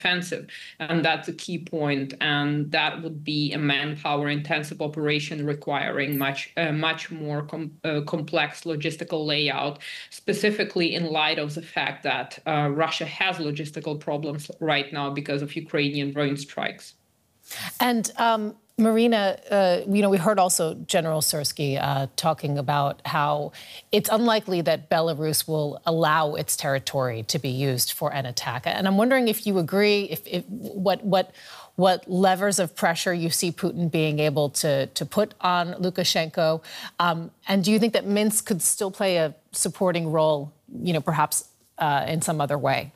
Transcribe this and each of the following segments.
offensive. And that's a key point. And that would be a manpower-intensive operation requiring much more complex logistical layout, specifically in light of the fact that Russia has logistical problems right now because of Ukrainian drone strikes. And Marina, we heard also General Syrskyi talking about how it's unlikely that Belarus will allow its territory to be used for an attack. And I'm wondering if you agree, what levers of pressure you see Putin being able to put on Lukashenko, and do you think that Minsk could still play a supporting role, perhaps in some other way?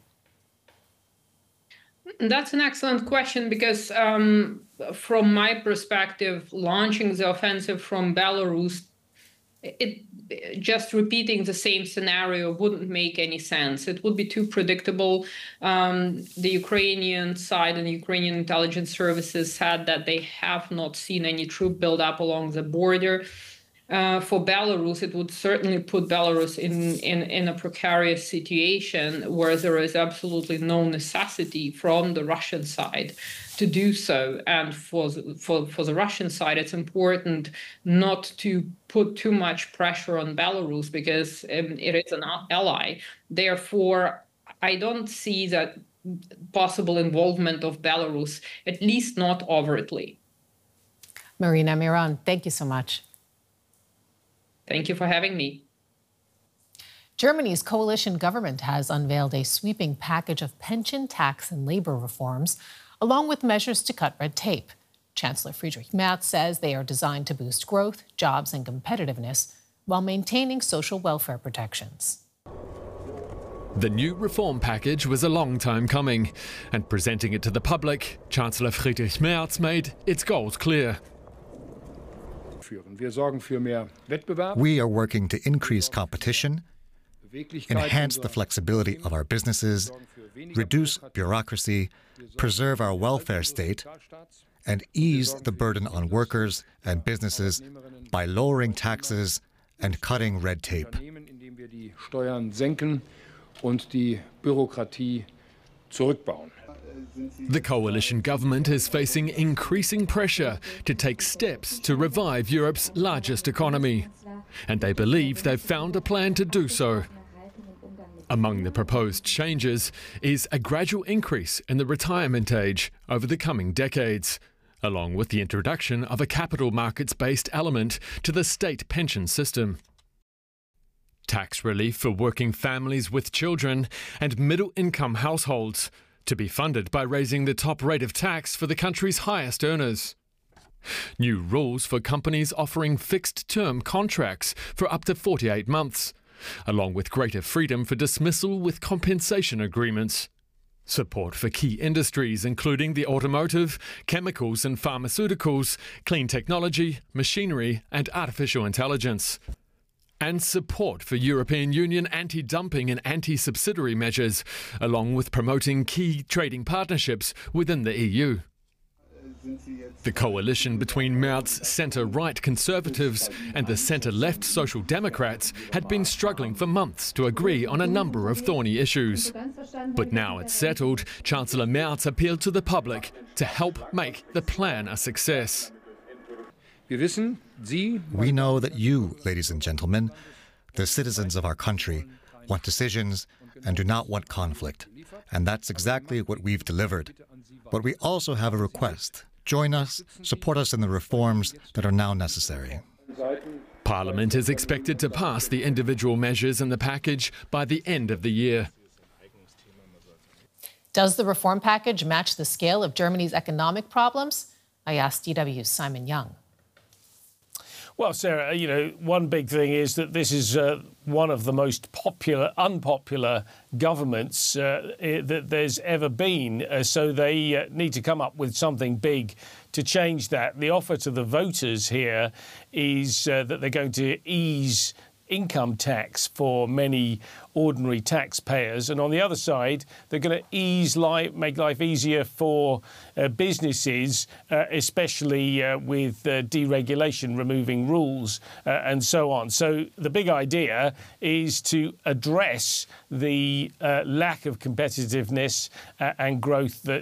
That's an excellent question because from my perspective, launching the offensive from Belarus, just repeating the same scenario wouldn't make any sense. It would be too predictable. The Ukrainian side and Ukrainian intelligence services said that they have not seen any troop buildup along the border. For Belarus, it would certainly put Belarus in a precarious situation where there is absolutely no necessity from the Russian side to do so. And for the Russian side, it's important not to put too much pressure on Belarus because it is an ally. Therefore, I don't see that possible involvement of Belarus, at least not overtly. Marina Miron, thank you so much. Thank you for having me. Germany's coalition government has unveiled a sweeping package of pension, tax and labor reforms, along with measures to cut red tape. Chancellor Friedrich Merz says they are designed to boost growth, jobs and competitiveness while maintaining social welfare protections. The new reform package was a long time coming, and presenting it to the public, Chancellor Friedrich Merz made its goals clear. We are working to increase competition, enhance the flexibility of our businesses, reduce bureaucracy, preserve our welfare state, and ease the burden on workers and businesses by lowering taxes and cutting red tape. The coalition government is facing increasing pressure to take steps to revive Europe's largest economy. And they believe they've found a plan to do so. Among the proposed changes is a gradual increase in the retirement age over the coming decades, along with the introduction of a capital markets-based element to the state pension system. Tax relief for working families with children and middle-income households, to be funded by raising the top rate of tax for the country's highest earners. New rules for companies offering fixed-term contracts for up to 48 months, along with greater freedom for dismissal with compensation agreements. Support for key industries including the automotive, chemicals and pharmaceuticals, clean technology, machinery and artificial intelligence. And support for European Union anti-dumping and anti-subsidiary measures, along with promoting key trading partnerships within the EU. The coalition between Merz's centre-right Conservatives and the centre-left Social Democrats had been struggling for months to agree on a number of thorny issues. But now it's settled, Chancellor Merz appealed to the public to help make the plan a success. We know that you, ladies and gentlemen, the citizens of our country, want decisions and do not want conflict. And that's exactly what we've delivered. But we also have a request. Join us, support us in the reforms that are now necessary. Parliament is expected to pass the individual measures in the package by the end of the year. Does the reform package match the scale of Germany's economic problems? I asked DW's Simon Young. Well, Sarah, one big thing is that this is one of the most unpopular governments that there's ever been. So they need to come up with something big to change that. The offer to the voters here is that they're going to ease income tax for many ordinary taxpayers, and on the other side they're going to make life easier for businesses, especially with deregulation, removing rules and so on. So the big idea is to address the lack of competitiveness and growth that